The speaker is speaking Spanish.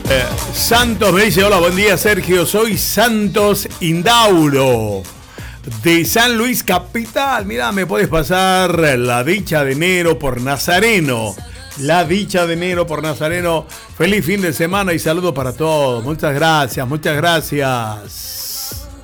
Santos me dice, hola, buen día Sergio, soy Santos Indauro de San Luis Capital. Mira, me puedes pasar la dicha de enero por Nazareno. La dicha de enero por Nazareno. Feliz fin de semana y saludos para todos. Muchas gracias, muchas gracias.